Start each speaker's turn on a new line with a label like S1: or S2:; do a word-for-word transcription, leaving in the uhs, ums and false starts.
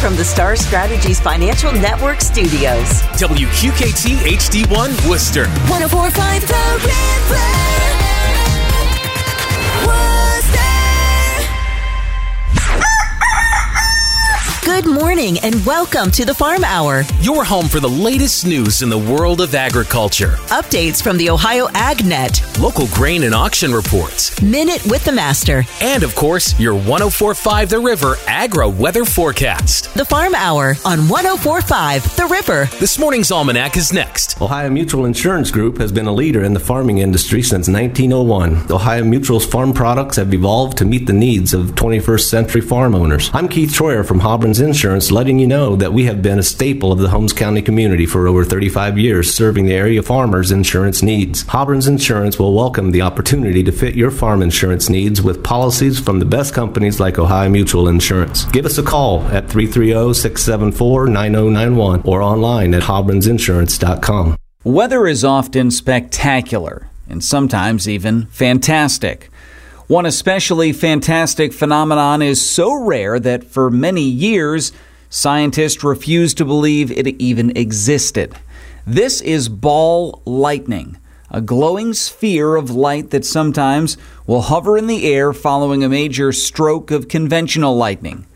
S1: from the Star Strategies Financial Network studios.
S2: W Q K T H D one Worcester.
S3: one oh four point five The River.
S1: Good morning and welcome to the Farm Hour.
S2: Your home for the latest news in the world of agriculture.
S1: Updates from the Ohio AgNet.
S2: Local grain and auction reports.
S1: Minute with the Master.
S2: And of course, your one oh four point five The River Agro Weather Forecast.
S1: The Farm Hour on one oh four point five The River.
S2: This morning's Almanac is next.
S4: Ohio Mutual Insurance Group has been a leader in the farming industry since nineteen oh one. Ohio Mutual's farm products have evolved to meet the needs of twenty-first century farm owners. I'm Keith Troyer from Hobron's Insurance, letting you know that we have been a staple of the Holmes County community for over thirty-five years, serving the area farmers' insurance needs. Hobron's Insurance will welcome the opportunity to fit your farm insurance needs with policies from the best companies like Ohio Mutual Insurance. Give us a call at three three zero, six seven four, nine zero nine one or online at hobrons insurance dot com.
S5: Weather is often spectacular and sometimes even fantastic. One especially fantastic phenomenon is so rare that for many years, scientists refused to believe it even existed. This is ball lightning, a glowing sphere of light that sometimes will hover in the air following a major stroke of conventional lightning.